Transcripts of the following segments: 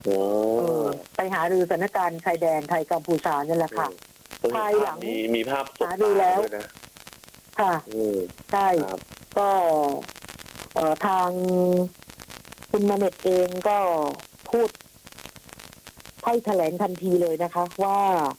ไปหารือสถานการณ์ชายแดนไทยกัมพูชานี่แหละค่ะภายหลังมีภาพหารือแล้วค่ะใช่ก็ทางคุณมาเน็ตเองก็พูดให้แถลงทันทีเลยนะคะว่า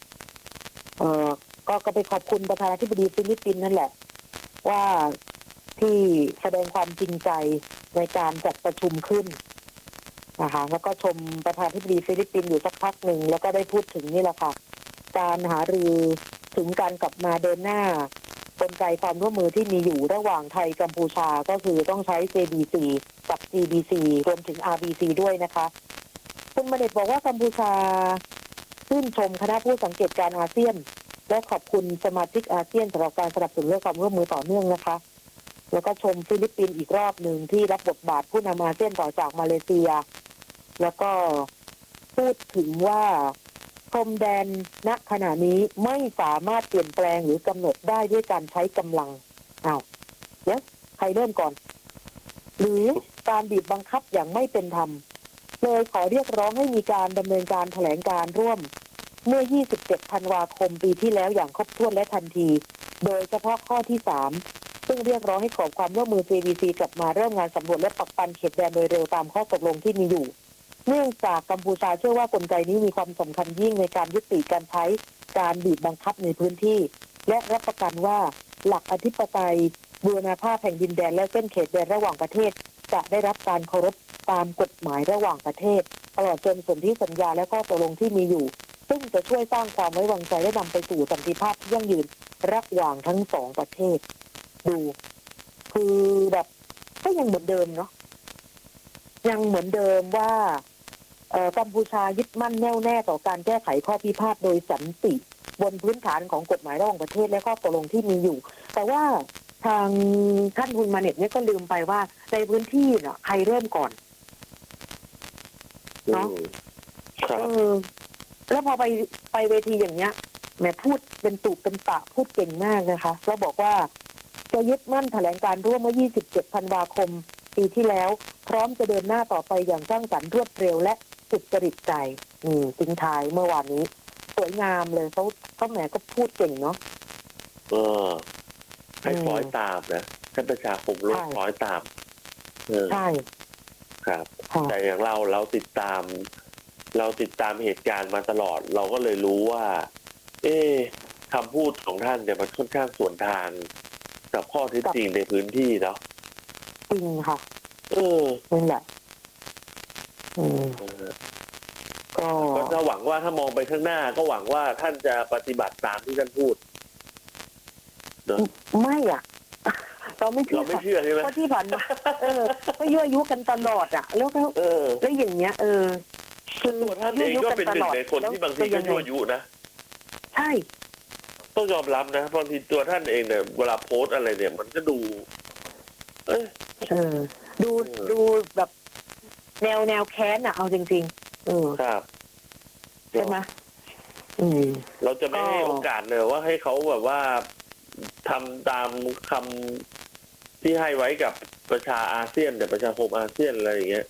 ก็ไปขอบคุณประธานาธิบดีฟิลิปปินส์นั่นแหละว่าที่แสดงความจริงใจในการจัดประชุมขึ้นนะคะแล้วก็ชมประธานาธิบดีฟิลิปปินส์อยู่สักพักหนึ่งแล้วก็ได้พูดถึงนี่แหละค่ะการหารือถึงการกลับมาเดินหน้ากลไกความร่วมมือที่มีอยู่ระหว่างไทยกัมพูชาก็คือต้องใช้ JBC กับ GBC รวมถึง RBC ด้วยนะคะคุณมาเน็ตบอกว่ากัมพูชาชื่นชมคณะผู้สังเกตการอาเซียนและขอบคุณสมาชิกอาเซียนสำหรับการสนับสนุนและความร่วมมือต่อเนื่องนะคะแล้วก็ชมฟิลิปปินส์อีกรอบหนึ่งที่รับบทบาทผู้นำอาเซียนต่อจากมาเลเซียแล้วก็พูดถึงว่าพรมแดนณขณะนี้ไม่สามารถเปลี่ยนแปลงหรือกำหนดได้ด้วยการใช้กำลังเดี๋ยวใครเริ่มก่อนหรือการบีบบังคับอย่างไม่เป็นธรรมเลยขอเรียกร้องให้มีการดำเนินการแถลงการร่วมเมื่อ 27 ธันวาคมปีที่แล้วอย่างครบถ้วนและทันทีโดยเฉพาะข้อที่ 3 ซึ่งเรียกร้องให้ขอความร่วมมือ JBC กลับมาเริ่มงานสำรวจและปักปันเขตแดนโดยเร็วตามข้อตกลงที่มีอยู่เนื่องจากกัมพูชาเชื่อว่ากลไกนี้มีความสำคัญยิ่งในการยุติการใช้การบีบบังคับในพื้นที่และรับประกันว่าหลักอธิปไตยบูรณาภาพแห่งดินแดนและเส้นเขตแดนระหว่างประเทศจะได้รับการเคารพตามกฎหมายระหว่างประเทศตลอดจนสนธิสัญญาและข้อตกลงที่มีอยู่ซึ่งจะช่วยสร้างความไว้วางใจและนำไปสู่สันติภาพที่ยั่งยืนระหว่างทั้งสองประเทศดูคือแบบก็ยังเหมือนเดิมเนาะยังเหมือนเดิมว่ากัมพูชายึดมั่นแน่วแน่ต่อการแก้ไขข้อพิพาทโดยสันติบนพื้นฐานของกฎหมายระหว่างประเทศและข้อตกลงที่มีอยู่แต่ว่าทางท่านคุณมาเน็ตเนี่ยก็ลืมไปว่าในพื้นที่น่ะใครเริ่มก่อนเนาะแล้วพอไปเวทีอย่างเงี้ยแม่พูดเป็นตุเป็นตะพูดเก่งมากนะคะแล้วบอกว่าจะยึดมั่นแถลงการร่วมเมื่อ 27 ธันวาคมปีที่แล้วพร้อมจะเดินหน้าต่อไปอย่างสร้างสรรค์รวดเร็วและสุดจริตใจทิ้งท้ายเมื่อวานนี้สวยงามเลยเขาแหมก็พูดเก่งเนาะให้คล้อยตามนะท่านประชาคมโลกคล้อยตามใช่ครับแต่อย่างเราติดตามเหตุการณ์มาตลอดเราก็เลยรู้ว่าคำพูดของท่านเนี่ยมันค่อนข้างสวนทางกับข้อเท็จจริงในพื้นที่เนาะจริงค่ะนั่นแหละก็ถ้าหวังว่าถ้ามองไปข้างหน้าก็หวังว่าท่านจะปฏิบัติตามที่ท่านพูดไม่เราไม่เชื่อใช่ไหมเพราะที่ผ่านมาก็ยั่วยุกันตลอดแล้วอย่างเงี้ยคือท่านเองก็เป็นหนึ่งในคนที่บางทีก็ยั่วยุนะใช่ต้องยอมรับนะบางทีตัวท่านเองเนี่ยเวลาโพสอะไรเนี่ยมันก็ดูดูแบบแนวแค้นเอาจริงๆครับใช่ไหมเราจะไม่ให้โอกาสเลยว่าให้เขาแบบว่าทำตามคำที่ให้ไว้กับประชาอาเซียนแต่ประชาคมอาเซียนอะไรอย่างเงี้ย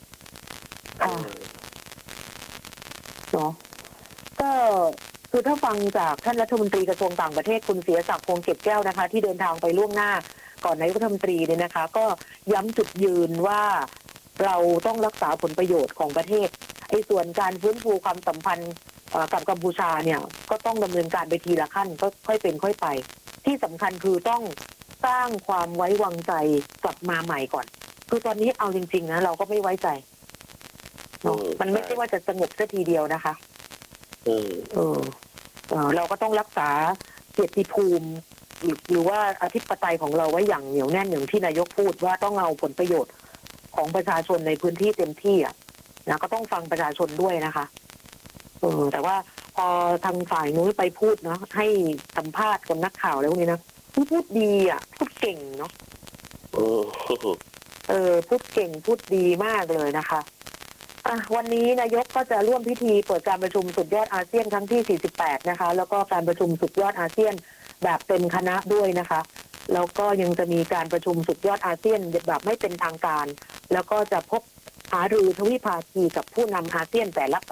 เนาะก็คือถ้าฟังจากท่านรัฐมนตรีกระทรวงต่างประเทศคุณเสียศักดิ์ พงษ์เกตแก้วนะคะที่เดินทางไปล่วงหน้าก่อนนายกรัฐมนตรีเนี่ยนะคะก็ย้ำจุดยืนว่าเราต้องรักษาผลประโยชน์ของประเทศส่วนการฟื้นฟูความสัมพันธ์กับกัมพูชาเนี่ยก็ต้องดำเนินการไปทีละขั้นก็ค่อยเป็นค่อยไปที่สำคัญคือต้องสร้างความไว้วางใจกลับมาใหม่ก่อนคือตอนนี้เอาจริงๆนะเราก็ไม่ไว้ใจเนาะมันไม่ใช่ว่าจะสงบซะทีเดียวนะคะเราก็ต้องรักษาเกียรติภูมิหรือว่าอธิปไตยของเราไว้อย่างเหนียวแน่นอย่างที่นายกพูดว่าต้องเอาผลประโยชน์ของประชาชนในพื้นที่เต็มที่นะก็ต้องฟังประชาชนด้วยนะคะแต่ว่าพอทางฝ่ายนู้นไปพูดเนาะให้สัมภาษณ์กับนักข่าวแล้วพวกนี้นะพูดดีพูดเก่งเนาะพูดเก่งพูดดีมากเลยนะคะวันนี้นายกก็จะร่วมพิธีเปิดการประชุมสุดยอดอาเซียนครั้งที่48นะคะแล้วก็การประชุมสุดยอดอาเซียนแบบเต็มคณะด้วยนะคะแล้วก็ยังจะมีการประชุมสุดยอดอาเซียนแบบไม่เป็นทางการแล้วก็จะพบหารือทวิภาคีกับผู้นำอาเซียนแต่ละ